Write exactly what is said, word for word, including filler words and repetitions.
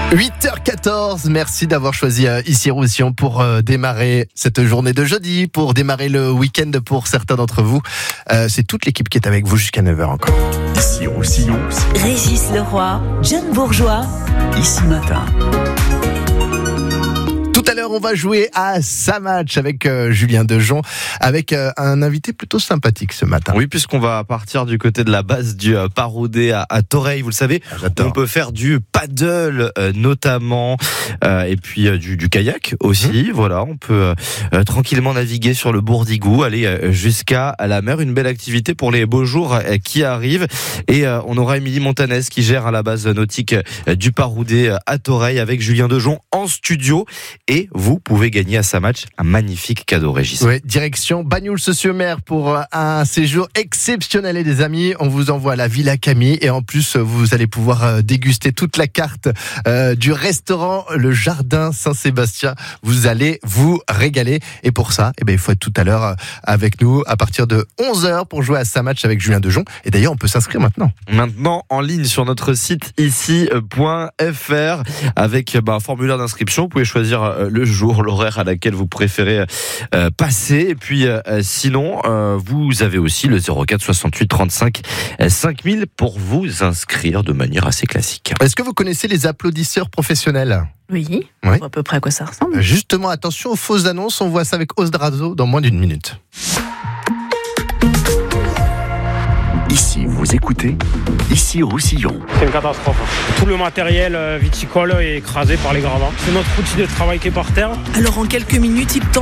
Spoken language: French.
huit heures quatorze, merci d'avoir choisi euh, ici Roussillon pour euh, démarrer cette journée de jeudi, pour démarrer le week-end pour certains d'entre vous. Euh, c'est toute l'équipe qui est avec vous jusqu'à neuf heures encore. Ici Roussillon, Régis Leroy, John Bourgeois, ici matin. Tout à l'heure, on va jouer à Sa Match avec euh, Julien Dejon, avec euh, un invité plutôt sympathique ce matin. Oui, puisqu'on va partir du côté de la base du euh, Parodé à, à Toreil, vous le savez. Ah, j'adore. On peut faire du paddle euh, notamment, euh, et puis euh, du, du kayak aussi. Mmh. Voilà, on peut euh, tranquillement naviguer sur le Bourdigou, aller euh, jusqu'à la mer. Une belle activité pour les beaux jours euh, qui arrivent. Et euh, on aura Émilie Montanès qui gère à la base nautique euh, du Parodé à Toreil avec Julien Dejon en studio. Et vous pouvez gagner à Sa Match un magnifique cadeau, Régis. Oui, direction Bagnoul-sur-Mer pour un séjour exceptionnel et des amis. On vous envoie à la Villa Camille et en plus vous allez pouvoir déguster toute la carte euh, du restaurant Le Jardin Saint-Sébastien. Vous allez vous régaler et pour ça, eh ben, il faut être tout à l'heure avec nous à partir de onze heures pour jouer à Sa Match avec Julien Dejon. Et d'ailleurs, on peut s'inscrire maintenant. Maintenant en ligne sur notre site ici point f r avec bah, un formulaire d'inscription. Vous pouvez choisir le jour, l'horaire à laquelle vous préférez euh, passer. Et puis euh, sinon, euh, vous avez aussi le zéro quatre soixante-huit trente-cinq cinq mille pour vous inscrire de manière assez classique. Est-ce que vous connaissez les applaudisseurs professionnels ? oui, Oui. on voit à peu près à quoi ça ressemble. Justement, attention aux fausses annonces. On voit ça avec Osdrazo dans moins d'une minute. Ici, vous écoutez, ici Roussillon. C'est une catastrophe. Tout le matériel viticole est écrasé par les gravats. C'est notre outil de travail qui est par terre. Alors en quelques minutes, il